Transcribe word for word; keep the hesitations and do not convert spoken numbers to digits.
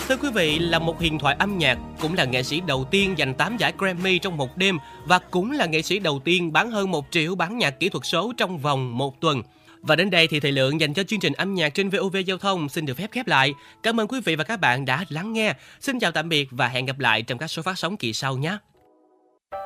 Thưa quý vị, là một huyền thoại âm nhạc, cũng là nghệ sĩ đầu tiên giành tám giải Grammy trong một đêm và cũng là nghệ sĩ đầu tiên bán hơn một triệu bản nhạc kỹ thuật số trong vòng một tuần. Và đến đây thì thời lượng dành cho chương trình âm nhạc trên vê o vê Giao thông xin được phép khép lại. Cảm ơn quý vị và các bạn đã lắng nghe. Xin chào tạm biệt và hẹn gặp lại trong các số phát sóng kỳ sau nhé.